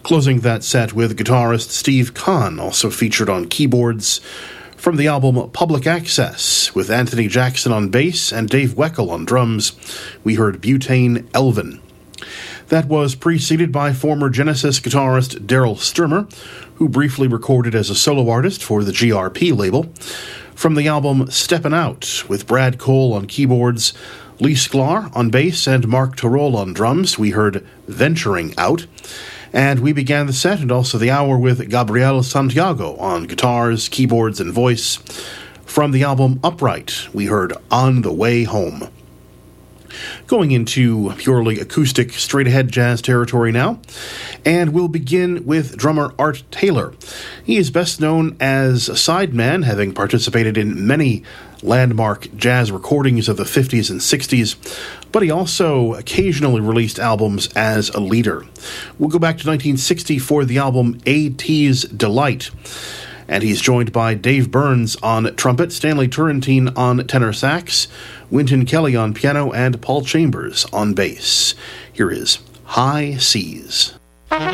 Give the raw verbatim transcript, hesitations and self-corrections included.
Closing that set with guitarist Steve Kahn, also featured on keyboards. From the album Public Access, with Anthony Jackson on bass and Dave Weckl on drums, we heard Butane Elven. That was preceded by former Genesis guitarist Daryl Stuermer, who briefly recorded as a solo artist for the G R P label. From the album Steppin' Out, with Brad Cole on keyboards, Lee Sklar on bass, and Mark Turol on drums, we heard Venturing Out. And we began the set and also the hour with Gabriel Santiago on guitars, keyboards, and voice. From the album Upright, we heard On the Way Home. Going into purely acoustic, straight-ahead jazz territory now, and we'll begin with drummer Art Taylor. He is best known as a sideman, having participated in many landmark jazz recordings of the fifties and sixties, but he also occasionally released albums as a leader. We'll go back to nineteen sixty for the album A.T.'s Delight, and he's joined by Dave Burns on trumpet, Stanley Turrentine on tenor sax, Wynton Kelly on piano, and Paul Chambers on bass. Here is High Seas.